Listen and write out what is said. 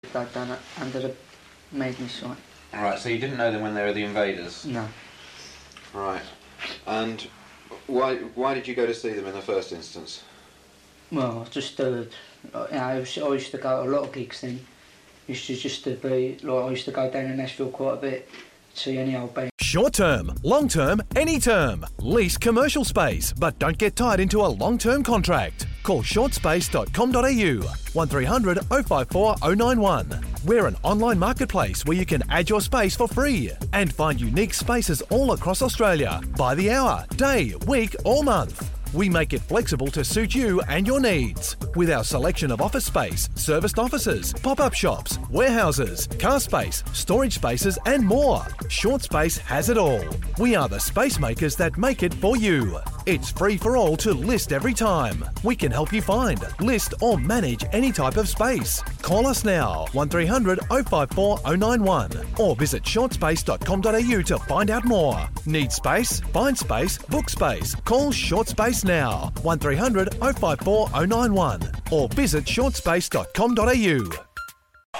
They'd done it under the Maidness site. Right, so you didn't know them when they were the Invaders? No. Right. And why did you go to see them in the first instance? Well, just I used to go to a lot of gigs then. I used to go down to Nashville quite a bit, see any old band. Short term, long term, any term. Lease commercial space, but don't get tied into a long-term contract. Call shortspace.com.au 1300 054 091. We're an online marketplace where you can add your space for free and find unique spaces all across Australia by the hour, day, week or month. We make it flexible to suit you and your needs. With our selection of office space, serviced offices, pop-up shops, warehouses, car space, storage spaces and more. Short Space has it all. We are the space makers that make it for you. It's free for all to list every time. We can help you find, list or manage any type of space. Call us now, 1300 054 091 or visit shortspace.com.au to find out more. Need space? Find space, book space. Call Short Space now, 1300 054 091 or visit shortspace.com.au.